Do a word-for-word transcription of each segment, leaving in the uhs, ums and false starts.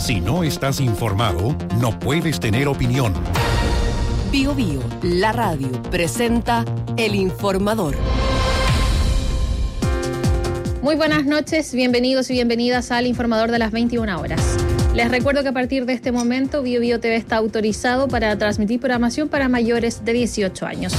Si no estás informado, no puedes tener opinión. Bio Bio, la radio, presenta El Informador. Muy buenas noches, bienvenidos y bienvenidas al Informador de las veintiuna horas. Les recuerdo que a partir de este momento Bio Bio T V está autorizado para transmitir programación para mayores de dieciocho años.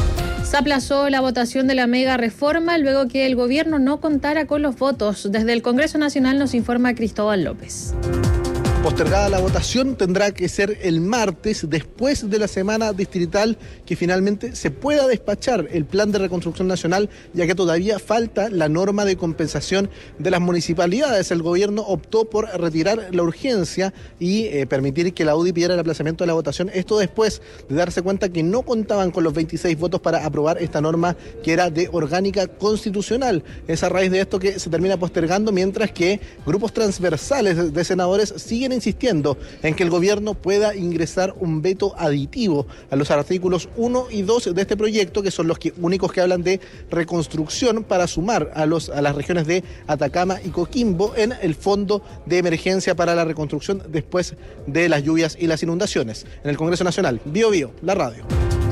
Se aplazó la votación de la mega reforma luego que el gobierno no contara con los votos. Desde el Congreso Nacional nos informa Cristóbal López. Postergada la votación, tendrá que ser el martes, después de la semana distrital, que finalmente se pueda despachar el plan de reconstrucción nacional, ya que todavía falta la norma de compensación de las municipalidades. El gobierno optó por retirar la urgencia y eh, permitir que la U D I pidiera el aplazamiento de la votación. Esto después de darse cuenta que no contaban con los veintiséis votos para aprobar esta norma que era de orgánica constitucional. Es a raíz de esto que se termina postergando, mientras que grupos transversales de senadores siguen insistiendo en que el gobierno pueda ingresar un veto aditivo a los artículos uno y dos de este proyecto, que son los que, únicos que hablan de reconstrucción para sumar a, los, a las regiones de Atacama y Coquimbo en el fondo de emergencia para la reconstrucción después de las lluvias y las inundaciones. En el Congreso Nacional, Bio Bio, la radio.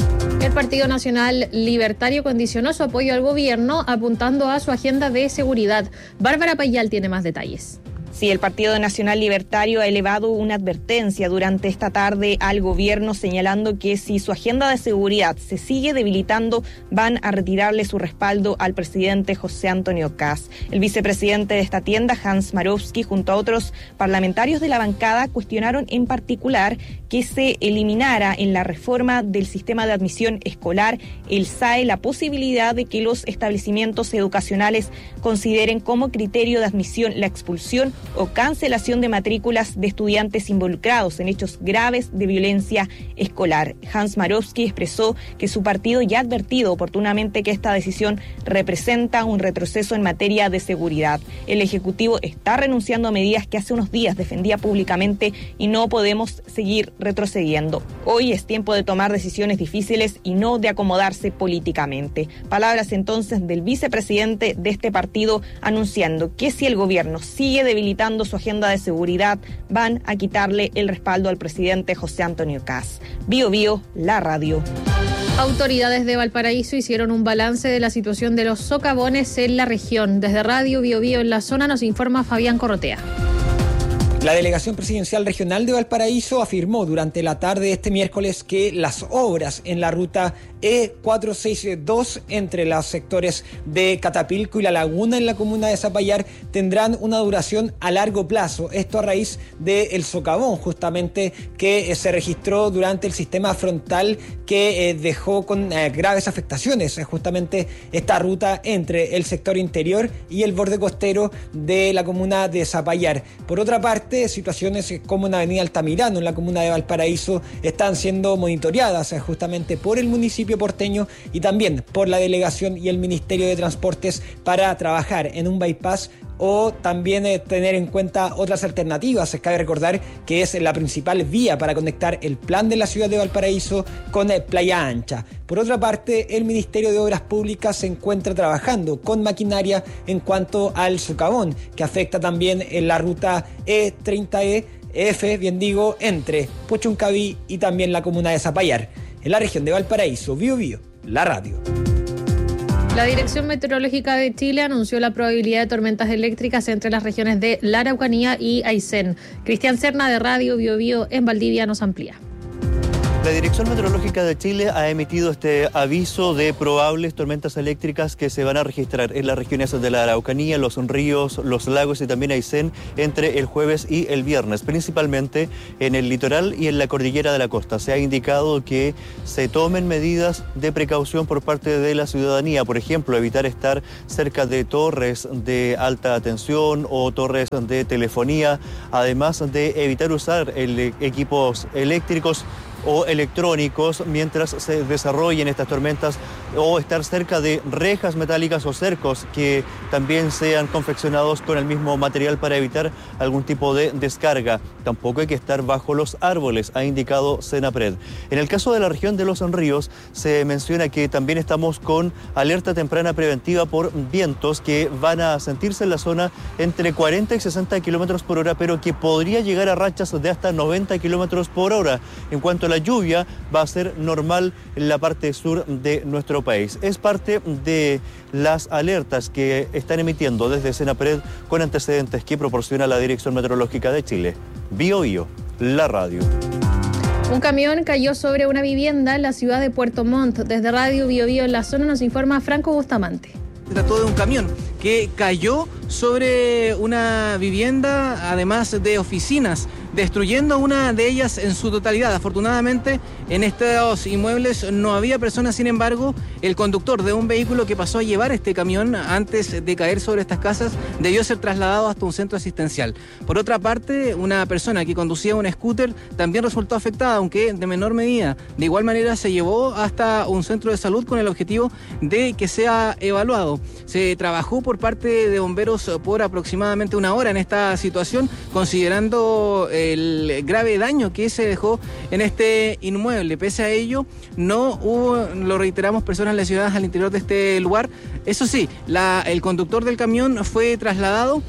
El Partido Nacional Libertario condicionó su apoyo al gobierno apuntando a su agenda de seguridad. Bárbara Payal tiene más detalles. Sí, el Partido Nacional Libertario ha elevado una advertencia durante esta tarde al gobierno, señalando que si su agenda de seguridad se sigue debilitando, van a retirarle su respaldo al presidente José Antonio Kast. El vicepresidente de esta tienda, Hans Marowski, junto a otros parlamentarios de la bancada, cuestionaron en particular que se eliminara en la reforma del sistema de admisión escolar, el S A E, la posibilidad de que los establecimientos educacionales consideren como criterio de admisión la expulsión o cancelación de matrículas de estudiantes involucrados en hechos graves de violencia escolar. Hans Marowski expresó que su partido ya ha advertido oportunamente que esta decisión representa un retroceso en materia de seguridad. El Ejecutivo está renunciando a medidas que hace unos días defendía públicamente y no podemos seguir retrocediendo. Hoy es tiempo de tomar decisiones difíciles y no de acomodarse políticamente. Palabras entonces del vicepresidente de este partido, anunciando que si el gobierno sigue debilitando su agenda de seguridad, van a quitarle el respaldo al presidente José Antonio Kast. Bio Bio, la radio. Autoridades de Valparaíso hicieron un balance de la situación de los socavones en la región. Desde Radio Bio Bio en la zona nos informa Fabián Corrotea. La Delegación Presidencial Regional de Valparaíso afirmó durante la tarde de este miércoles que las obras en la ruta E cuatrocientos sesenta y dos entre los sectores de Catapilco y La Laguna en la comuna de Zapallar tendrán una duración a largo plazo. Esto a raíz del socavón justamente que se registró durante el sistema frontal que dejó con graves afectaciones justamente esta ruta entre el sector interior y el borde costero de la comuna de Zapallar. Por otra parte, situaciones como en Avenida Altamirano, en la comuna de Valparaíso, están siendo monitoreadas justamente por el municipio porteño y también por la delegación y el Ministerio de Transportes para trabajar en un bypass o también eh, tener en cuenta otras alternativas. Cabe recordar que es la principal vía para conectar el plan de la ciudad de Valparaíso con eh, Playa Ancha. Por otra parte, el Ministerio de Obras Públicas se encuentra trabajando con maquinaria en cuanto al socavón, que afecta también en la ruta E treinta E F, bien digo, entre Puchuncaví y también la comuna de Zapallar. En la región de Valparaíso, Bio Bio, la radio. La Dirección Meteorológica de Chile anunció la probabilidad de tormentas eléctricas entre las regiones de la Araucanía y Aysén. Cristian Serna de Radio Bio Bio en Valdivia nos amplía. La Dirección Meteorológica de Chile ha emitido este aviso de probables tormentas eléctricas que se van a registrar en las regiones de la Araucanía, los ríos, los lagos y también Aysén entre el jueves y el viernes, principalmente en el litoral y en la cordillera de la costa. Se ha indicado que se tomen medidas de precaución por parte de la ciudadanía, por ejemplo, evitar estar cerca de torres de alta tensión o torres de telefonía, además de evitar usar el, equipos eléctricos o electrónicos mientras se desarrollen estas tormentas, o estar cerca de rejas metálicas o cercos que también sean confeccionados con el mismo material para evitar algún tipo de descarga. Tampoco hay que estar bajo los árboles, ha indicado Senapred. En el caso de la región de Los Ríos, se menciona que también estamos con alerta temprana preventiva por vientos que van a sentirse en la zona entre cuarenta y sesenta kilómetros por hora, pero que podría llegar a rachas de hasta noventa kilómetros por hora. En cuanto a la lluvia, va a ser normal en la parte sur de nuestro país. Es parte de las alertas que están emitiendo desde Senapred con antecedentes que proporciona la Dirección Meteorológica de Chile. Bio Bio, la radio. Un camión cayó sobre una vivienda en la ciudad de Puerto Montt. Desde Radio Bio Bio en la zona nos informa Franco Bustamante. Se trató de un camión que cayó sobre una vivienda, además de oficinas, destruyendo una de ellas en su totalidad. Afortunadamente, en estos inmuebles no había personas. Sin embargo, el conductor de un vehículo que pasó a llevar este camión antes de caer sobre estas casas debió ser trasladado hasta un centro asistencial. Por otra parte, una persona que conducía un scooter también resultó afectada, aunque de menor medida. De igual manera, se llevó hasta un centro de salud con el objetivo de que sea evaluado. Se trabajó por parte de bomberos por aproximadamente una hora en esta situación, considerando el grave daño que se dejó en este inmueble. Pese a ello, no hubo, lo reiteramos, personas lesionadas al interior de este lugar. Eso sí, la, el conductor del camión fue trasladado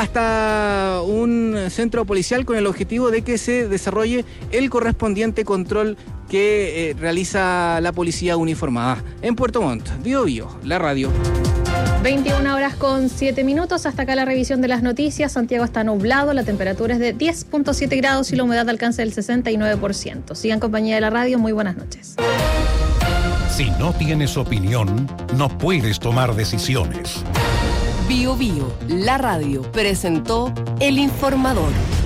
hasta un centro policial con el objetivo de que se desarrolle el correspondiente control que eh, realiza la policía uniformada. En Puerto Montt, Bio Bio, la radio. veintiuna horas con siete minutos. Hasta acá la revisión de las noticias. Santiago está nublado, la temperatura es de diez punto siete grados y la humedad alcanza el sesenta y nueve por ciento. Sigan compañía de la radio, muy buenas noches. Si no tienes opinión, no puedes tomar decisiones. Bio Bio, la radio, presentó El Informador.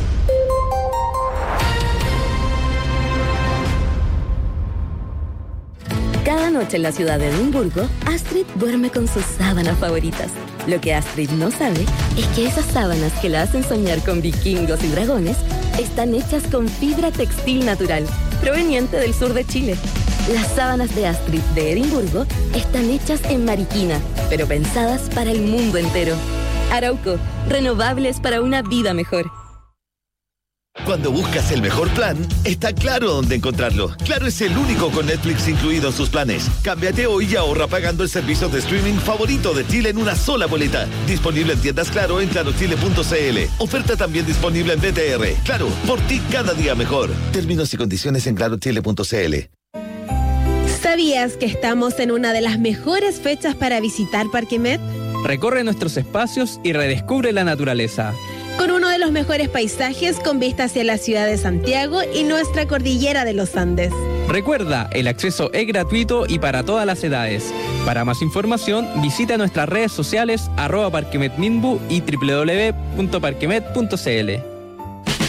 Cada noche en la ciudad de Edimburgo, Astrid duerme con sus sábanas favoritas. Lo que Astrid no sabe es que esas sábanas que la hacen soñar con vikingos y dragones están hechas con fibra textil natural, proveniente del sur de Chile. Las sábanas de Astrid de Edimburgo están hechas en Mariquina, pero pensadas para el mundo entero. Arauco, renovables para una vida mejor. Cuando buscas el mejor plan, está Claro dónde encontrarlo. Claro es el único con Netflix incluido en sus planes. Cámbiate hoy y ahorra pagando el servicio de streaming favorito de Chile en una sola boleta. Disponible en tiendas Claro en claro chile punto c l. Oferta también disponible en B T R. Claro, por ti cada día mejor. Términos y condiciones en claro chile punto c l. ¿Sabías que estamos en una de las mejores fechas para visitar Parque Met? Recorre nuestros espacios y redescubre la naturaleza. Con uno de los mejores paisajes con vista hacia la ciudad de Santiago y nuestra cordillera de los Andes. Recuerda, el acceso es gratuito y para todas las edades. Para más información, visita nuestras redes sociales arroba parquemetminbu y doble u doble u doble u punto parquemet punto c l.